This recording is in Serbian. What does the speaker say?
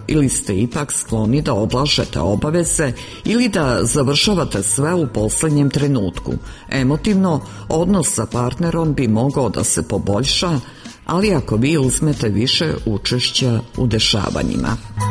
ili ste ipak skloni da odlažete obaveze ili da završavate sve u poslednjem trenutku. Emotivno, odnos sa partnerom bi mogao da se poboljša, ali ako vi uzmete više učešća u dešavanjima.